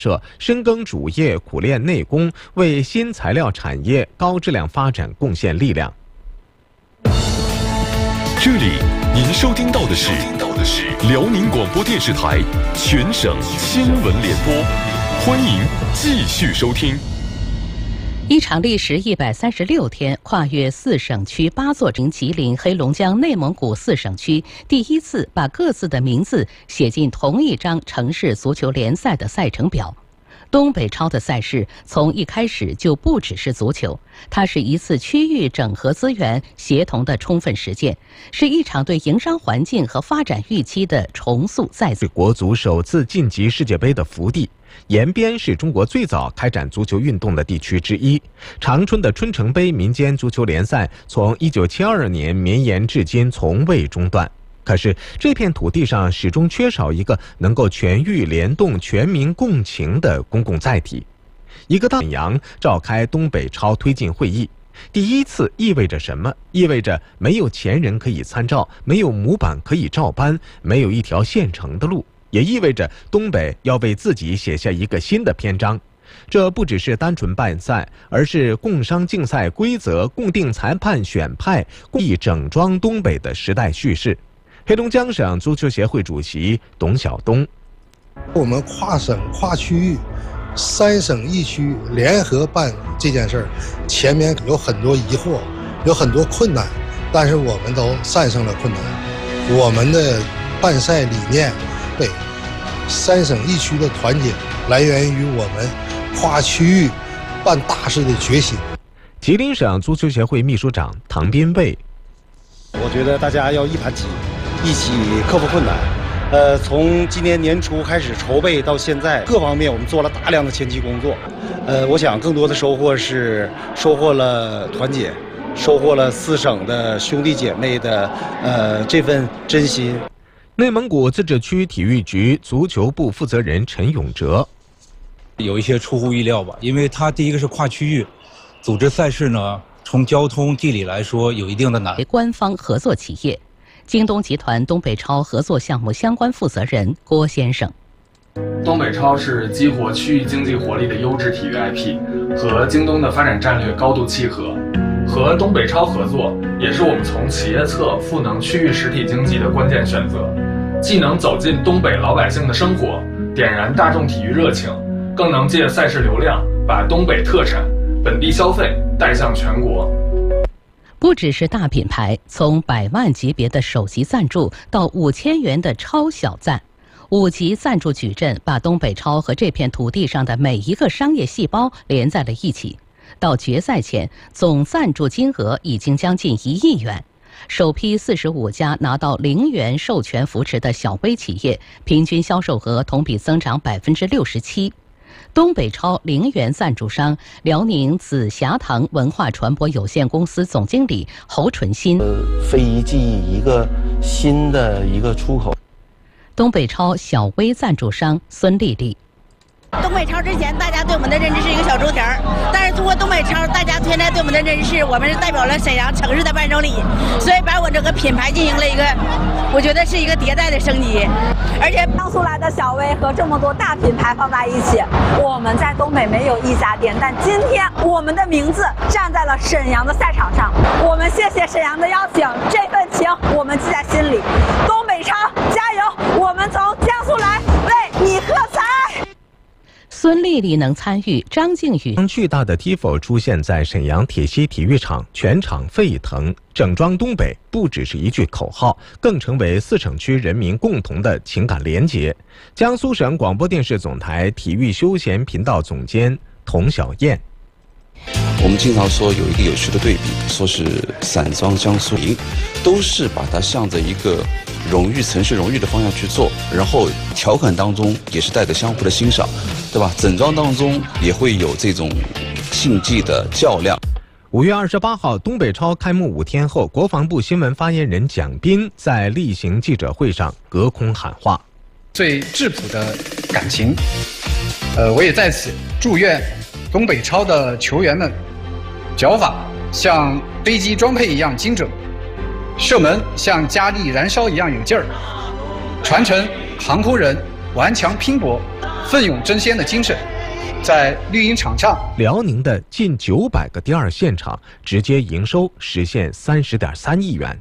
深耕主业、苦练内功，为新材料产业高质量发展贡献力量。 这里您收听到的是辽宁广播电视台全省新闻联播，欢迎继续收听。 一场历时136天、跨越4省区8座吉林、黑龙江、内蒙古4省区，第一次把各自的名字写进同一张城市足球联赛的赛程表。东北超的赛事从一开始就不只是足球，它是一次区域整合资源协同的充分实践，是一场对营商环境和发展预期的重塑再造。 国足首次晋级世界杯的福地。延边是中国最早开展足球运动的地区之一。长春的春城杯民间足球联赛从1972年绵延至今，从未中断。可是这片土地上始终缺少一个能够全域联动、全民共情的公共载体。一个沈阳召开东北超推进会议，第一次意味着什么？意味着没有前人可以参照，没有模板可以照搬，没有一条现成的路。也意味着东北要为自己写下一个新的篇章。这不只是单纯办赛，而是共商竞赛规则、共定裁判选派、共议整装东北的时代叙事。黑龙江省足球协会主席董晓东： 我们跨省跨区域3省1区联合办这件事儿，前面有很多疑惑，有很多困难，但是我们都战胜了困难。我们的办赛理念对3省1区的团结，来源于我们跨区域办大事的决心。 吉林省足球协会秘书长唐斌卫： 我觉得大家要一盘棋，一起克服困难。从今年年初开始筹备到现在，各方面我们做了大量的前期工作。我想更多的收获是收获了团结，收获了4省的兄弟姐妹的这份真心。 内蒙古自治区体育局足球部负责人陈永哲： 有一些出乎意料吧，因为它第一个是跨区域组织赛事呢，从交通地理来说有一定的难。 官方合作企业，京东集团东北超合作项目相关负责人郭先生： 东北超是激活区域经济活力的优质体育 IP， 和京东的发展战略高度契合。和东北超合作，也是我们从企业侧赋能区域实体经济的关键选择，既能走进东北老百姓的生活，点燃大众体育热情，更能借赛事流量把东北特产、本地消费带向全国。 不只是大品牌，从100万级别的首级赞助到5000元的超小赞，5级赞助矩阵把东北超和这片土地上的每一个商业细胞连在了一起。到决赛前，总赞助金额已经将近1亿元。首批45家拿到0元授权扶持的小微企业，平均销售额同比增长67%。东北超0元赞助商辽宁紫霞堂文化传播有限公司总经理侯纯新： 非遗技艺一个新的一个出口。 东北超小微赞助商孙丽丽： 东北超之前大家对我们的认知是一个小猪蹄儿，但是通过东北超，大家现在对我们的认识是我们是代表了沈阳城市的伴手礼，所以把我整个品牌进行了一个，我觉得是一个迭代的升级。而且江苏来的小微和这么多大品牌放在一起，我们在东北没有一家店，但今天我们的名字站在了沈阳的赛场上。我们谢谢沈阳的邀请，这份情我们记在心里。东北超加油，我们从江苏来为你喝彩。 孙丽丽能参与，张靖宇。 巨大的 TIFO 出现在沈阳铁西体育场，全场沸腾。整装东北不只是一句口号，更成为4省区人民共同的情感联结。江苏省广播电视总台体育休闲频道总监童晓燕： 我们经常说有一个有趣的对比，说是散装江苏营，都是把它向着一个城市荣誉的方向去做，然后调侃当中也是带着相互的欣赏，对吧？整装当中也会有这种竞技的较量。 5月28号，东北超开幕5天后，国防部新闻发言人蒋斌在例行记者会上隔空喊话： 最质朴的感情。我也在此祝愿东北超的球员们脚法像飞机装配一样精准，射门像加力燃烧一样有劲儿，传承航空人顽强拼搏、奋勇争先的精神，在绿茵场上， 辽宁的近900个第二现场直接营收实现30.3亿元。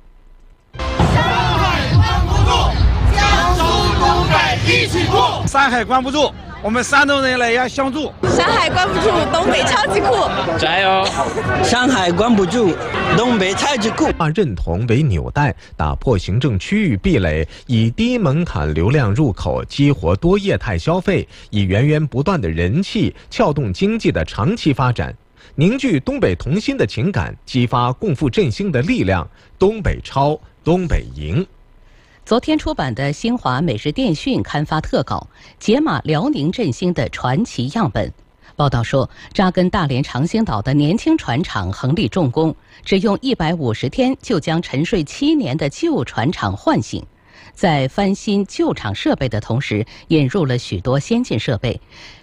一起酷！山海关不住，我们山东人来要相助。 山海关不住，东北超级酷！ 加油！ 山海关不住，东北超级酷！ 把认同为纽带，打破行政区域壁垒，以低门槛流量入口激活多业态消费，以源源不断的人气撬动经济的长期发展，凝聚东北同心的情感，激发共赴振兴的力量。东北超，东北赢。 昨天出版的新华每日电讯刊发特稿，解码辽宁振兴的传奇样本。报道说，扎根大连长兴岛的年轻船厂恒力重工，只用150天就将沉睡7年的旧船厂唤醒，在翻新旧厂设备的同时，引入了许多先进设备，